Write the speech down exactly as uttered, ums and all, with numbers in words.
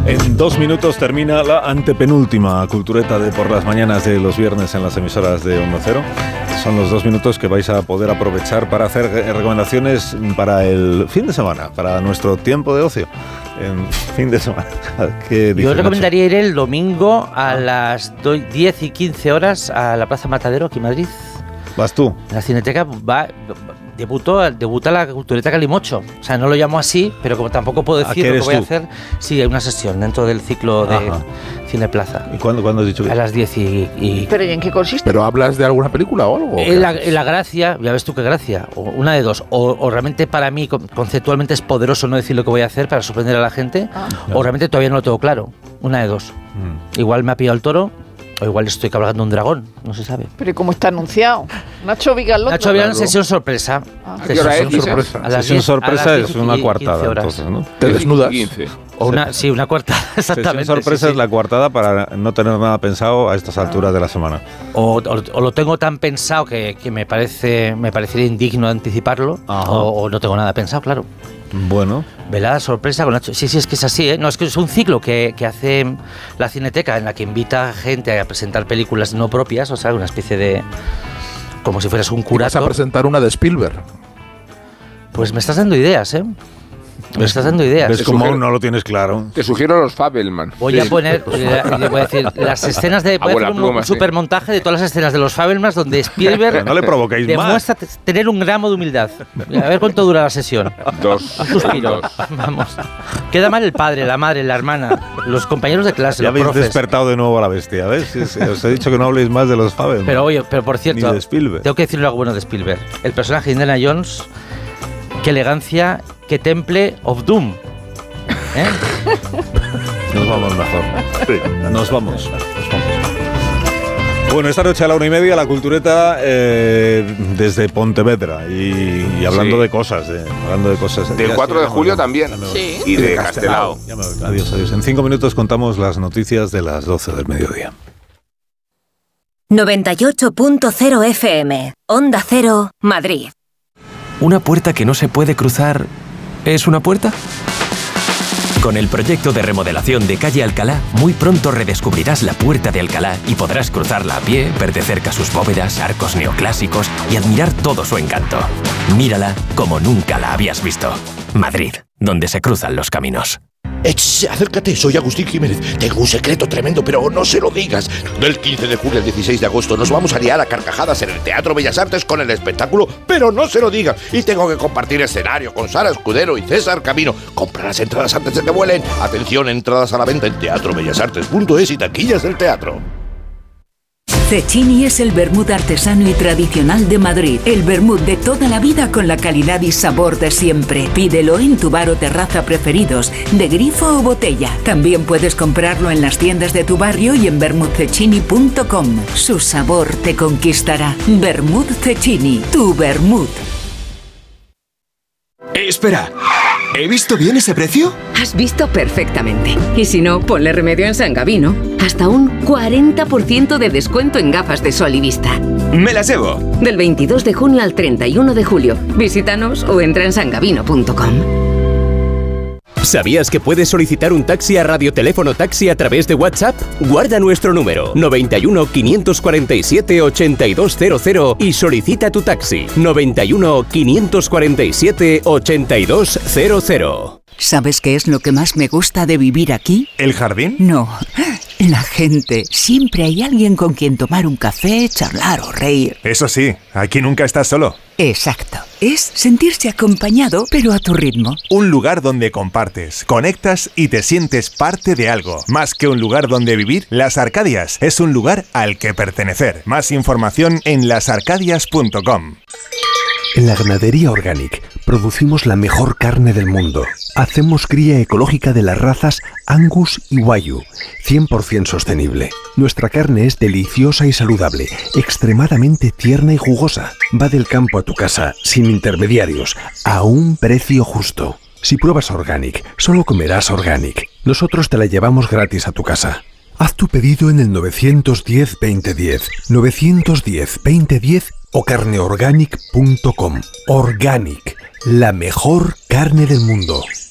En dos minutos termina la antepenúltima cultureta de por las mañanas de los viernes en las emisoras de Onda Cero. Son los dos minutos que vais a poder aprovechar para hacer recomendaciones para el fin de semana, para nuestro tiempo de ocio. En fin de semana. ¿Qué dice, Yo recomendaría Nacho? ir el domingo a las diez y quince horas a la Plaza Matadero, aquí en Madrid. ¿Vas tú? La Cineteca va, debutó, debuta la cultureta Calimocho. O sea, no lo llamo así, pero como tampoco puedo decir lo que voy tú? a hacer, sí, hay una sesión dentro del ciclo de Ajá. Cineplaza. ¿Y cuándo, cuándo has dicho que? A las diez y, y... ¿Pero y en qué consiste? ¿Pero hablas de alguna película o algo? En la, en la gracia, ya ves tú qué gracia, o una de dos, o, o realmente para mí conceptualmente es poderoso no decir lo que voy a hacer para sorprender a la gente, ah. o realmente todavía no lo tengo claro, una de dos. Mm. Igual me ha pillado el toro, o igual estoy cabalgando un dragón, no se sabe. Pero ¿y cómo está anunciado? Nacho Vigalondo. Nacho Vigalondo, sesión sorpresa. Ah. ¿A qué hora es? Sorpresa. A las sesión diez, sorpresa es una coartada, entonces, ¿no? ¿Te desnudas? O una, sí, una coartada, exactamente. Sesión sorpresa sí, sí. es la coartada para no tener nada pensado a estas alturas ah. de la semana. O, o, o lo tengo tan pensado que, que me parece me parecería indigno anticiparlo, o, o no tengo nada pensado, claro. Bueno. Velada sorpresa con Nacho. Sí, sí, es que es así, ¿eh? No, es que es un ciclo que, que hace la Cineteca en la que invita a gente a presentar películas no propias, o sea, una especie de... como si fueras un curator. ¿Vas a presentar una de Spielberg? Pues me estás dando ideas, ¿eh? Me estás dando ideas. ¿Ves cómo aún no lo tienes claro? Te sugiero los Fabelman. Voy a poner, eh, voy a decir, las escenas de... Voy a hacer un, un supermontaje de todas las escenas de los Fabelmans donde Spielberg no le provoquéis demuestra más. tener un gramo de humildad. A ver cuánto dura la sesión. Dos. Un suspiro. Dos. Vamos. Queda mal el padre, la madre, la hermana, los compañeros de clase, ya los habéis profes. despertado de nuevo a la bestia, ¿ves? Os he dicho que no habléis más de los Fabelman. Pero oye, pero por cierto, ni de Spielberg. Tengo que decirle algo bueno de Spielberg. El personaje de Indiana Jones, qué elegancia, qué temple of Doom. ¿Eh? Nos vamos mejor. Sí, nos vamos. Nos vamos. Bueno, esta noche a la una y media la cultureta eh, desde Pontevedra y, y hablando sí. de cosas, de, hablando de cosas. Del cuatro de julio también. Sí. Y de Castelao. Adiós, adiós. En cinco minutos contamos las noticias de las doce del mediodía. noventa y ocho punto cero F M, Onda Cero, Madrid. ¿Una puerta que no se puede cruzar es una puerta? Con el proyecto de remodelación de Calle Alcalá, muy pronto redescubrirás la Puerta de Alcalá y podrás cruzarla a pie, ver de cerca sus bóvedas, arcos neoclásicos y admirar todo su encanto. Mírala como nunca la habías visto. Madrid, donde se cruzan los caminos. Ech, acércate, soy Agustín Jiménez. Tengo un secreto tremendo, pero no se lo digas. Del quince de julio al dieciséis de agosto nos vamos a liar a carcajadas en el Teatro Bellas Artes con el espectáculo, pero no se lo digas. Y tengo que compartir escenario con Sara Escudero y César Camino. Compra las entradas antes de que vuelen. Atención, entradas a la venta en teatro bellas artes punto es y taquillas del teatro. Cecchini es el vermut artesano y tradicional de Madrid. El vermut de toda la vida con la calidad y sabor de siempre. Pídelo en tu bar o terraza preferidos, de grifo o botella. También puedes comprarlo en las tiendas de tu barrio y en vermut cecchini punto com. Su sabor te conquistará. Vermut Cecchini, tu vermut. Espera, ¿he visto bien ese precio? Has visto perfectamente. Y si no, ponle remedio en San Gabino. Hasta un cuarenta por ciento de descuento en gafas de sol y vista. ¡Me las llevo! Del veintidós de junio al treinta y uno de julio. Visítanos o entra en sangabino punto com. ¿Sabías que puedes solicitar un taxi a Radioteléfono Taxi a través de WhatsApp? Guarda nuestro número noventa y uno, quinientos cuarenta y siete, ochenta y dos cero cero y solicita tu taxi noventa y uno, quinientos cuarenta y siete, ochenta y dos cero cero. ¿Sabes qué es lo que más me gusta de vivir aquí? ¿El jardín? No, la gente. Siempre hay alguien con quien tomar un café, charlar o reír. Eso sí, aquí nunca estás solo. Exacto. Es sentirse acompañado, pero a tu ritmo. Un lugar donde compartes, conectas y te sientes parte de algo. Más que un lugar donde vivir, Las Arcadias es un lugar al que pertenecer. Más información en las arcadias punto com. En la Ganadería Organic producimos la mejor carne del mundo. Hacemos cría ecológica de las razas Angus y Wagyu, cien por ciento sostenible. Nuestra carne es deliciosa y saludable, extremadamente tierna y jugosa. Va del campo a tu casa, sin intermediarios, a un precio justo. Si pruebas Organic, solo comerás Organic. Nosotros te la llevamos gratis a tu casa. Haz tu pedido en el nueve uno cero, veinte diez, nueve uno cero, veinte diez o carne organic punto com. Organic, la mejor carne del mundo.